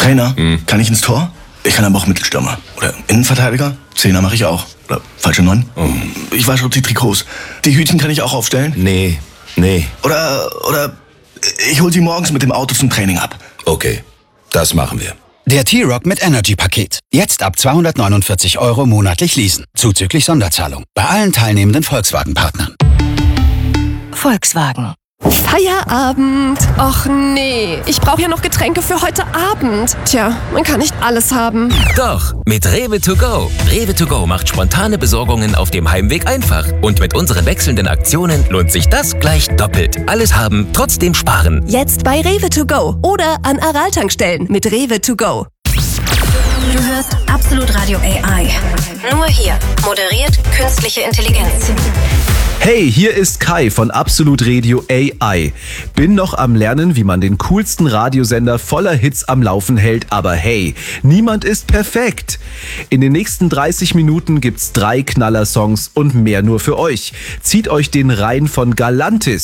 Trainer? Kann ich ins Tor? Ich kann aber auch Mittelstürmer. Oder Innenverteidiger? Zehner mache ich auch. Oder falsche 9? Ich wasche die Trikots. Die Hütchen kann ich auch aufstellen? Nee. Oder ich hol sie morgens mit dem Auto zum Training ab. Okay, das machen wir. Der T-Rock mit Energy-Paket. Jetzt ab 249 € monatlich leasen. Zuzüglich Sonderzahlung. Bei allen teilnehmenden Volkswagen-Partnern. Volkswagen. Feierabend. Och nee, ich brauche ja noch Getränke für heute Abend. Tja, man kann nicht alles haben. Doch, mit Rewe to go. Rewe to go macht spontane Besorgungen auf dem Heimweg einfach. Und mit unseren wechselnden Aktionen lohnt sich das gleich doppelt. Alles haben, trotzdem sparen. Jetzt bei Rewe to go oder an Aral-Tankstellen mit Rewe to go. Du hörst Absolut Radio AI. Nur hier. Moderiert künstliche Intelligenz. Hey, hier ist Kai von Absolut Radio AI. Bin noch am Lernen, wie man den coolsten Radiosender voller Hits am Laufen hält, aber hey, niemand ist perfekt. In den nächsten 30 Minuten gibt's 3 Knaller-Songs und mehr nur für euch. Zieht euch den rein von Galantis.